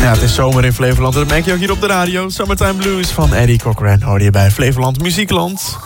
Ja, het is zomer in Flevoland. Dat merk je ook hier op de radio. Summertime Blues van Eddie Cochran hoorde je bij Flevoland Muziekland.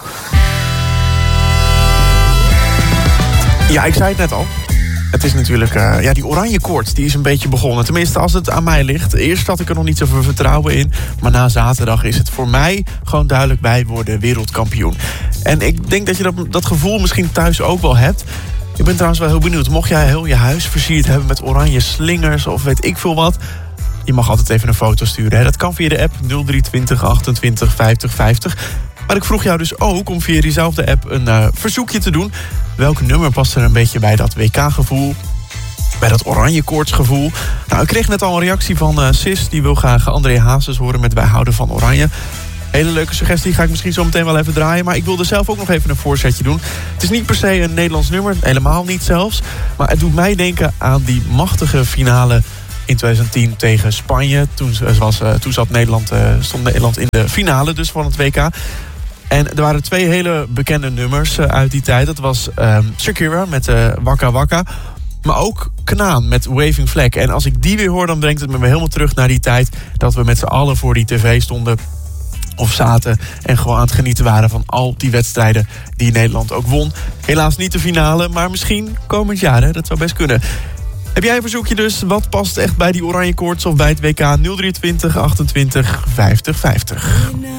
Ja, ik zei het net al. Het is natuurlijk, die oranje koorts, die is een beetje begonnen. Tenminste, als het aan mij ligt. Eerst had ik er nog niet zoveel vertrouwen in. Maar na zaterdag is het voor mij gewoon duidelijk: wij worden wereldkampioen. En ik denk dat je dat gevoel misschien thuis ook wel hebt. Ik ben trouwens wel heel benieuwd. Mocht jij heel je huis versierd hebben met oranje slingers of weet ik veel wat, je mag altijd even een foto sturen. Hè? Dat kan via de app 0320 28 50 50. Maar ik vroeg jou dus ook om via diezelfde app een verzoekje te doen. Welk nummer past er een beetje bij dat WK-gevoel? Bij dat oranje koortsgevoel? Nou, ik kreeg net al een reactie van Sis. Die wil graag André Hazes horen met Wij houden van oranje. Hele leuke suggestie, ga ik misschien zo meteen wel even draaien. Maar ik wilde zelf ook nog even een voorzetje doen. Het is niet per se een Nederlands nummer, helemaal niet zelfs. Maar het doet mij denken aan die machtige finale in 2010 tegen Spanje. Toen stond Nederland in de finale dus van het WK. En er waren 2 hele bekende nummers uit die tijd. Dat was Shakira met Waka Waka. Maar ook Knaan met Waving Flag. En als ik die weer hoor, dan brengt het me weer helemaal terug naar die tijd dat we met z'n allen voor die tv stonden of zaten en gewoon aan het genieten waren van al die wedstrijden die Nederland ook won. Helaas niet de finale, maar misschien komend jaar, hè? Dat zou best kunnen. Heb jij een verzoekje dus? Wat past echt bij die oranje koorts of bij het WK? 0320 28 50 50.